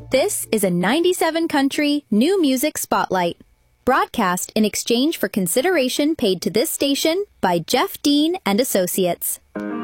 This is a 97 country new music spotlight, broadcast in exchange for consideration paid to this station by Jeff Dean and Associates.